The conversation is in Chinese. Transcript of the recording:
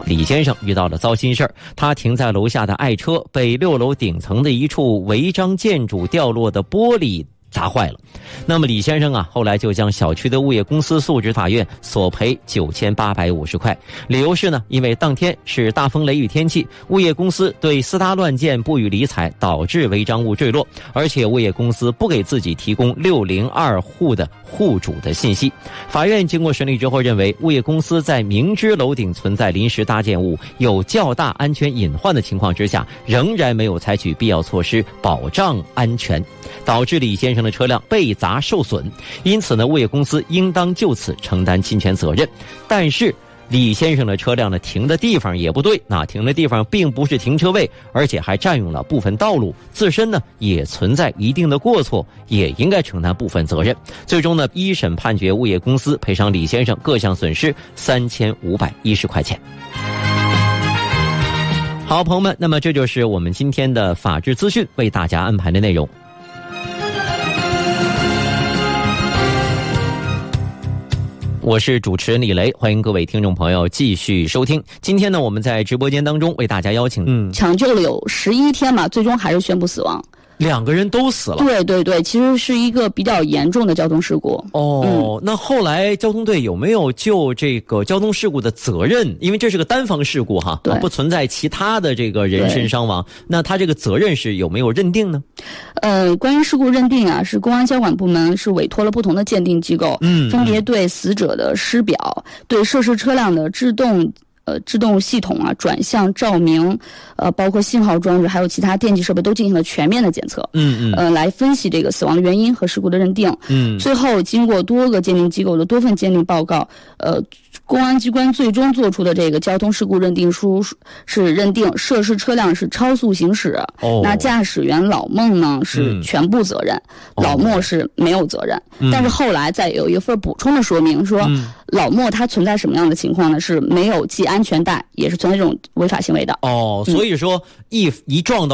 李先生遇到了糟心事儿，他停在楼下的爱车被6楼顶层的一处违章建筑掉落的玻璃砸坏了。那么李先生后来就将小区的物业公司诉至法院，索赔9850块。理由是因为当天是大风雷雨天气，物业公司对私搭乱建不予理睬，导致违章物坠落，而且物业公司不给自己提供602户的户主的信息。法院经过审理之后认为，物业公司在明知楼顶存在临时搭建物有较大安全隐患的情况之下，仍然没有采取必要措施保障安全，导致李先生的车辆被砸受损。因此物业公司应当就此承担侵权责任。但是李先生的车辆停的地方也不对，停的地方并不是停车位，而且还占用了部分道路，自身也存在一定的过错，也应该承担部分责任。最终一审判决物业公司赔偿李先生各项损失3510块钱。好，朋友们，那么这就是我们今天的法治资讯为大家安排的内容。我是主持人李雷，欢迎各位听众朋友继续收听。今天我们在直播间当中为大家邀请抢救了有11天嘛，最终还是宣布死亡。 2个人都死了。 对对对，其实是一个比较严重的交通事故。 那后来交通队有没有就这个交通事故的责任？因为这是个单方事故不存在其他的这个人身伤亡，那他这个责任是有没有认定呢？ 关于事故认定是公安交管部门是委托了不同的鉴定机构，分别对死者的尸表、对涉事车辆的制动系统转向照明，包括信号装置，还有其他电气设备都进行了全面的检测，来分析这个死亡的原因和事故的认定。最后经过多个鉴定机构的多份鉴定报告，公安机关最终做出的这个交通事故认定书是认定涉事车辆是超速行驶，那驾驶员老孟呢是全部责任，老莫是没有责任。但是后来再有一份补充的说明说，老莫他存在什么样的情况呢？是没有系安全带，也是存在这种违法行为的。 所以说一撞到